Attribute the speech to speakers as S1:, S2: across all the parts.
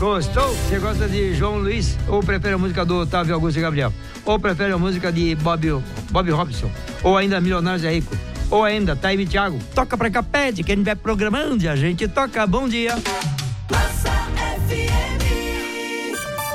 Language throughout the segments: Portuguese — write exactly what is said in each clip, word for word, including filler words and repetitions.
S1: Gostou? Você gosta de João Luiz? Ou prefere a música do Otávio Augusto e Gabriel? Ou prefere a música de Bob, Bob Robson? Ou ainda Milionários é Rico? Ou ainda Taime Thiago? Toca pra cá, pede, quem estiver programando, a gente toca. Bom dia.
S2: Massa F M.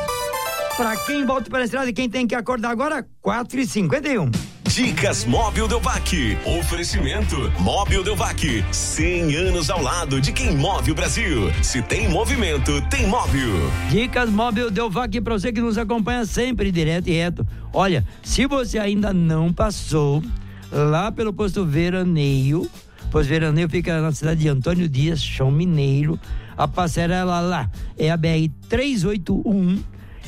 S1: Pra quem volta para a estrada e quem tem que acordar agora, quatro e cinquenta e um.
S3: Dicas Móbil Delvac. Oferecimento Móbil Delvac. cem anos ao lado de quem move o Brasil. Se tem movimento, tem móvel.
S1: Dicas Móbil Delvac para você que nos acompanha sempre direto e reto. Olha, se você ainda não passou lá pelo posto Veraneio, posto Veraneio fica na cidade de Antônio Dias, Chão Mineiro. A passarela lá é a B R trezentos e oitenta e um.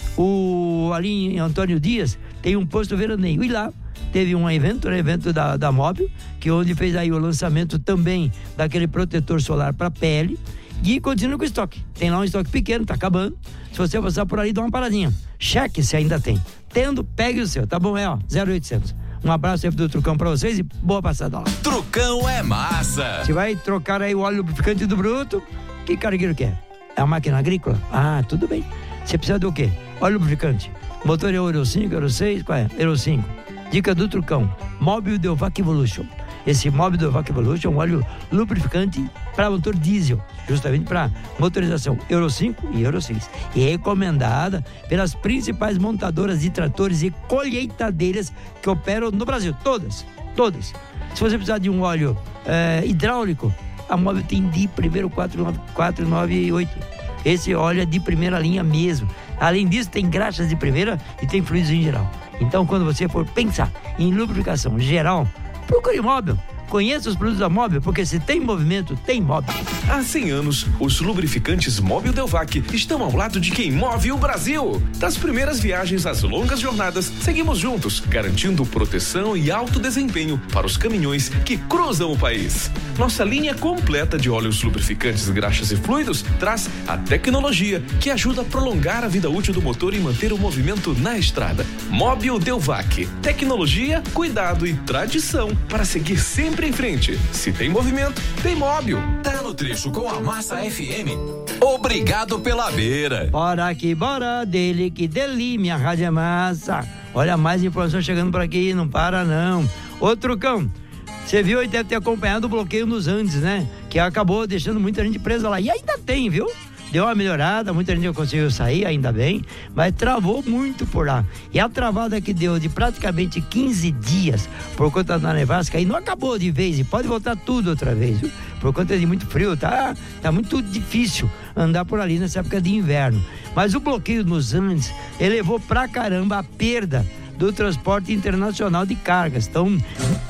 S1: O, ali em Antônio Dias tem um posto Veraneio. E lá teve um evento, um evento da, da Móbil, que onde fez aí o lançamento também daquele protetor solar para pele. E continua com o estoque. Tem lá um estoque pequeno, tá acabando. Se você passar por ali, dá uma paradinha. Cheque se ainda tem. Tendo, pegue o seu, tá bom? É, ó, zero oitocentos. Um abraço aí do Trucão pra vocês e boa passada lá.
S3: Trucão é massa.
S1: Se vai trocar aí o óleo lubrificante do bruto, que cargueiro quer? É a máquina agrícola? Ah, tudo bem. Você precisa do quê? Óleo lubrificante. Motor é Euro cinco, Euro seis, qual é? Euro cinco. Dica do Trucão, Móbil Delvac Evolution. Esse Móbil Delvac Evolution é um óleo lubrificante para motor diesel, justamente para motorização Euro cinco e Euro seis. E é recomendada pelas principais montadoras de tratores e colheitadeiras que operam no Brasil. Todas, todas. Se você precisar de um óleo é, hidráulico, a Móbil tem de primeiro quatro nove e oito. Esse óleo é de primeira linha mesmo. Além disso, tem graxas de primeira e tem fluidos em geral. Então, quando você for pensar em lubrificação geral, procure Móbil. Conheça os produtos da Móbil, porque se tem movimento, tem Móbil.
S3: Há cem anos, os lubrificantes Móbil Delvac estão ao lado de quem move o Brasil. Das primeiras viagens às longas jornadas, seguimos juntos, garantindo proteção e alto desempenho para os caminhões que cruzam o país. Nossa linha completa de óleos lubrificantes, graxas e fluidos traz a tecnologia que ajuda a prolongar a vida útil do motor e manter o movimento na estrada. Móbil Delvac. Tecnologia, cuidado e tradição para seguir sempre em frente. Se tem movimento, tem Móbil.
S4: Tá no trecho com a Massa F M. Obrigado pela beira.
S1: Bora que bora, dele que dele, minha rádio é massa. Olha, mais informação chegando por aqui, não para não. Ô Trucão, você viu e deve ter acompanhado o bloqueio nos Andes, né? Que acabou deixando muita gente presa lá. E ainda tem, viu? Deu uma melhorada, muita gente conseguiu sair, ainda bem, mas travou muito por lá. E a travada que deu de praticamente quinze dias por conta da nevasca, aí não acabou de vez, e pode voltar tudo outra vez, viu? Por conta de muito frio, tá, tá muito difícil andar por ali nessa época de inverno. Mas o bloqueio nos Andes elevou pra caramba a perda do transporte internacional de cargas. Então,